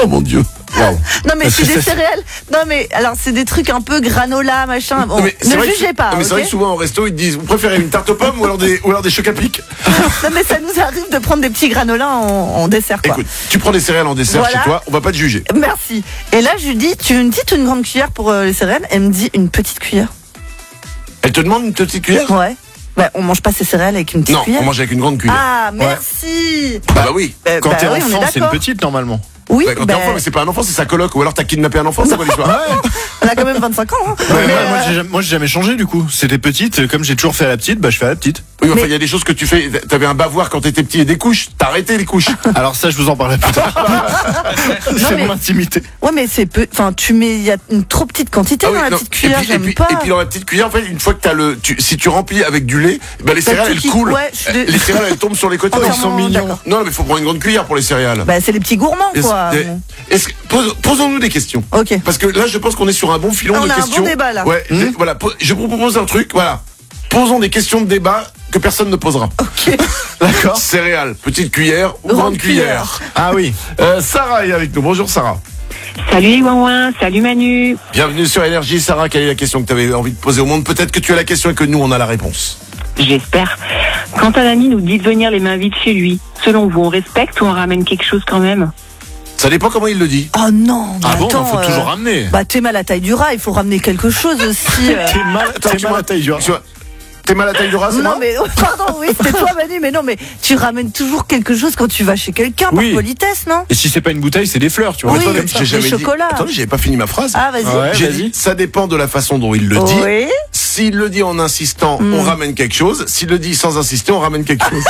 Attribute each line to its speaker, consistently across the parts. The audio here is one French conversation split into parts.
Speaker 1: Oh mon Dieu. Wow.
Speaker 2: Non mais c'est des céréales. Non mais alors c'est des trucs un peu granola machin. Bon, ne jugez pas.
Speaker 1: Mais c'est vrai que souvent au resto ils te disent vous préférez une tarte aux pommes ou alors des chocs à pic.
Speaker 2: Non mais ça nous arrive de prendre des petits granolas en dessert quoi.
Speaker 1: Écoute, tu prends des céréales en dessert chez toi, on va pas te juger.
Speaker 2: Merci. Et là je lui dis tu veux une petite ou une grande cuillère pour les céréales? Elle me dit une petite cuillère.
Speaker 1: Elle te demande une petite cuillère?
Speaker 2: Ouais. Bah, on mange pas ces céréales avec une petite cuillère.
Speaker 1: Non, on mange avec une grande cuillère.
Speaker 2: Ah merci.
Speaker 1: Bah oui.
Speaker 3: Quand t'es enfant c'est une petite normalement.
Speaker 2: Oui,
Speaker 1: quand t'es enfant, mais c'est pas un enfant, c'est sa coloc. Ou alors t'as kidnappé un enfant, c'est quoi l'histoire?
Speaker 2: On a quand même 25 ans. Hein.
Speaker 3: Moi j'ai jamais changé du coup. C'était petite, comme j'ai toujours fait à la petite, bah je fais à la petite.
Speaker 1: Oui, enfin il y a des choses que tu fais. T'avais un bavoir quand t'étais petit et des couches. T'as arrêté les couches.
Speaker 3: Alors ça je vous en parlerai plus tard. C'est mon intimité.
Speaker 2: Ouais mais c'est peu. Enfin tu mets, il y a une trop petite quantité dans la petite cuillère.
Speaker 1: Et puis dans la petite cuillère, en fait, une fois que si tu remplis avec du lait, bah les céréales elles coulent. Les céréales elles tombent sur les côtés.
Speaker 3: Ils sont mignons.
Speaker 1: Non mais faut prendre une grande cuillère pour les céréales.
Speaker 2: Bah c'est les petits gourmands quoi.
Speaker 1: Posons-nous des questions.
Speaker 2: Ok.
Speaker 1: Parce que là, je pense qu'on est sur un bon filon de questions.
Speaker 2: On a un bon débat là.
Speaker 1: Ouais. Voilà. Je vous propose un truc. Voilà. Posons des questions de débat que personne ne posera.
Speaker 2: Ok.
Speaker 1: D'accord. Céréales, petite cuillère ou grande cuillère.
Speaker 3: Ah oui.
Speaker 1: Sarah est avec nous. Bonjour Sarah.
Speaker 4: Salut les ouin, salut Manu.
Speaker 1: Bienvenue sur Énergie. Sarah, quelle est la question que tu avais envie de poser au monde? Peut-être que tu as la question et que nous on a la réponse.
Speaker 4: J'espère. Quand un ami nous dit de venir les mains vides chez lui, selon vous, on respecte ou on ramène quelque chose quand même?
Speaker 1: Ça dépend comment il le dit.
Speaker 2: Oh non, mais
Speaker 3: bon,
Speaker 2: attends,
Speaker 3: faut toujours ramener.
Speaker 2: Bah t'es mal à la taille du rat, il faut ramener quelque chose aussi.
Speaker 3: T'es mal à la taille du rat.
Speaker 1: T'es mal à la taille du rat, c'est
Speaker 2: Non
Speaker 1: moi
Speaker 2: mais pardon, oui, c'était toi Manu, mais non mais tu ramènes toujours quelque chose quand tu vas chez quelqu'un par politesse, non?
Speaker 3: Et si c'est pas une bouteille, c'est des fleurs, tu vois.
Speaker 2: Oui,
Speaker 1: j'ai
Speaker 2: des chocolats.
Speaker 1: Attendez, j'avais pas fini ma phrase.
Speaker 2: Ah vas-y.
Speaker 3: Ouais,
Speaker 1: j'ai dit, ça dépend de la façon dont il le dit.
Speaker 2: Oui.
Speaker 1: S'il le dit en insistant, on ramène quelque chose. S'il le dit sans insister, on ramène quelque chose.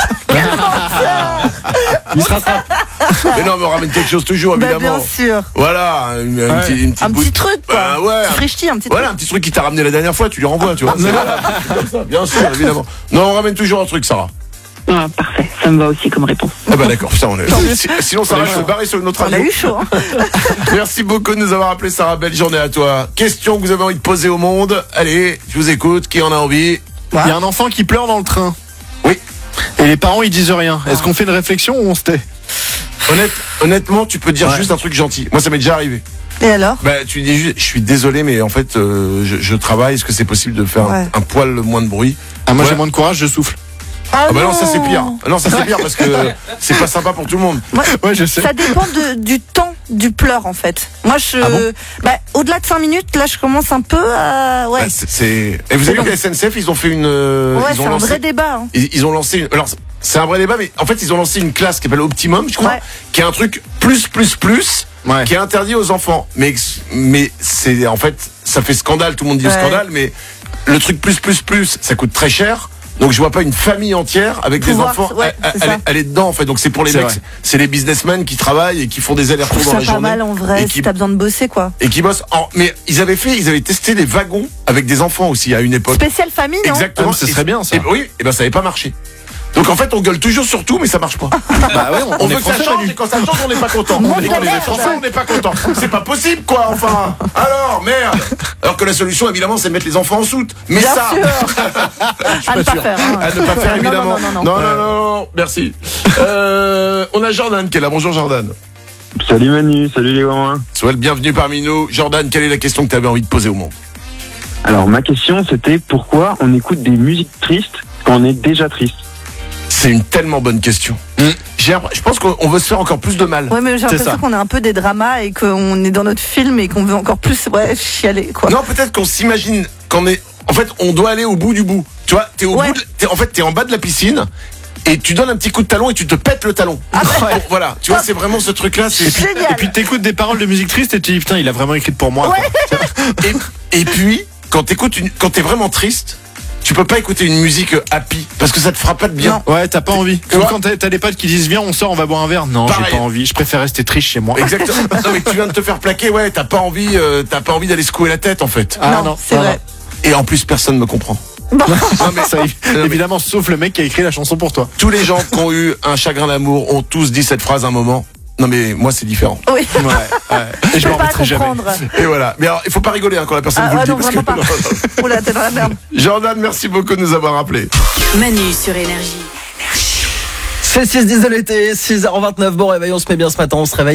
Speaker 3: Il se rattrape.
Speaker 1: Mais non, mais on ramène quelque chose toujours,
Speaker 2: Bah,
Speaker 1: évidemment.
Speaker 2: bien sûr.
Speaker 1: Voilà,
Speaker 2: Un petit truc, quoi.
Speaker 1: Ouais,
Speaker 2: un petit truc.
Speaker 1: Voilà, un petit truc qui t'a ramené la dernière fois, tu lui renvoies, tu vois. C'est comme ça, bien sûr, évidemment. Non, on ramène toujours un truc, Sarah.
Speaker 4: Ah, parfait, ça me va aussi comme réponse.
Speaker 1: Ah bah d'accord, putain, sinon Sarah, je vais barrer sur une autre radio.
Speaker 2: On a eu chaud, hein.
Speaker 1: Merci beaucoup de nous avoir appelé, Sarah. Belle journée à toi. Question que vous avez envie de poser au monde. Allez, je vous écoute. Qui en a envie?
Speaker 3: Il y a un enfant qui pleure dans le train.
Speaker 1: Oui.
Speaker 3: Et les parents ils disent rien. Est-ce qu'on fait une réflexion ou on se tait?
Speaker 1: Honnêtement, tu peux dire juste un truc gentil. Moi, ça m'est déjà arrivé.
Speaker 2: Et alors?
Speaker 1: Bah, tu dis juste, je suis désolé, mais en fait, je travaille. Est-ce que c'est possible de faire un poil moins de bruit?
Speaker 3: Ah, moi j'ai moins de courage, je souffle.
Speaker 1: Ah bah non, ça c'est pire. Non, ça c'est pire parce que c'est pas sympa pour tout le monde.
Speaker 3: Ouais, je sais.
Speaker 2: Ça dépend du temps du pleur en fait. Moi au-delà de 5 minutes, là je commence un peu à
Speaker 1: Bah, et vous avez vu que la SNCF, ils ont fait une
Speaker 2: c'est un vrai débat. Hein.
Speaker 1: Ils ont lancé alors c'est un vrai débat, mais en fait ils ont lancé une classe qui s'appelle Optimum, je crois, qui est un truc plus qui est interdit aux enfants. Mais c'est en fait ça fait scandale, tout le monde dit scandale, mais le truc plus ça coûte très cher. Donc je vois pas une famille entière avec des enfants aller dedans en fait. Donc c'est pour les mecs, c'est les businessmen qui travaillent et qui font des allers-retours dans la journée.
Speaker 2: C'est pas mal en vrai si t'as besoin de bosser quoi.
Speaker 1: Et qui bossent. Mais ils avaient testé des wagons avec des enfants aussi à une époque.
Speaker 2: Spéciale famille, non?
Speaker 1: Exactement.
Speaker 3: Ce serait bien ça.
Speaker 1: Et ben ça avait pas marché. Donc en fait on gueule toujours sur tout mais ça marche pas.
Speaker 3: Bah ouais,
Speaker 1: on veut que ça change et quand ça change on n'est pas content. Les Français on n'est pas content. C'est pas possible quoi enfin. Alors merde. Alors que la solution évidemment c'est de mettre les enfants en soute. Mais
Speaker 2: bien
Speaker 1: ça
Speaker 2: à ne pas faire.
Speaker 1: À ne pas faire évidemment. Non, merci. On a Jordan qui est là. Bonjour Jordan.
Speaker 5: Salut Manu, salut les gamins.
Speaker 1: Sois le bienvenu parmi nous. Jordan, quelle est la question que tu avais envie de poser au monde?
Speaker 5: Alors ma question c'était pourquoi on écoute des musiques tristes quand on est déjà triste?
Speaker 1: C'est une tellement bonne question. Je pense qu'on veut se faire encore plus de mal.
Speaker 2: Ouais, mais j'ai l'impression qu'on est un peu des dramas et qu'on est dans notre film et qu'on veut encore plus chialer quoi.
Speaker 1: Non, peut-être qu'on s'imagine qu'on est. En fait, on doit aller au bout du bout. Tu vois, t'es en bas de la piscine. Et tu donnes un petit coup de talon et tu te pètes le talon. Voilà, tu vois, c'est vraiment ce truc-là.
Speaker 3: Et puis t'écoutes des paroles de musique triste et tu dis putain, il a vraiment écrit pour moi.
Speaker 1: Ouais. Et puis, quand t'es vraiment triste, tu peux pas écouter une musique happy parce que ça te fera pas de bien.
Speaker 3: Non. Ouais, t'as pas envie. Comme quand t'as des potes qui disent viens, on sort, on va boire un verre. Non, j'ai pas envie. Je préfère rester triste chez moi.
Speaker 1: Exactement. Non mais tu viens de te faire plaquer. Ouais, t'as pas envie d'aller secouer la tête en fait.
Speaker 3: Ah non,
Speaker 2: c'est vrai.
Speaker 1: Et en plus, personne me comprend.
Speaker 2: Bon.
Speaker 3: Non mais ça, évidemment, sauf le mec qui a écrit la chanson pour toi.
Speaker 1: Tous les gens qui ont eu un chagrin d'amour ont tous dit cette phrase à un moment. Non mais moi c'est différent.
Speaker 2: Oui.
Speaker 3: Ouais. Et je m'en remettrai jamais.
Speaker 1: Et voilà. Mais alors il faut pas rigoler quand la personne vous le dit.
Speaker 2: Non, vraiment pas. Oula, t'es dans la merde.
Speaker 1: Jordan, merci beaucoup de nous avoir appelés.
Speaker 6: Manu sur Énergie.
Speaker 7: C'est 6-10 de l'été, 6h29. Bon réveil, on se met bien ce matin, on se réveille.